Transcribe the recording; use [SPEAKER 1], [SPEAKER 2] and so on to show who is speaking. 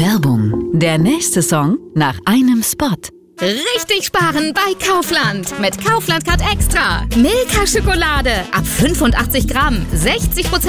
[SPEAKER 1] Werbung. Der nächste Song nach einem Spot.
[SPEAKER 2] Richtig sparen bei Kaufland. Mit Kaufland Card Extra. Milka Schokolade ab 85 Gramm. 60%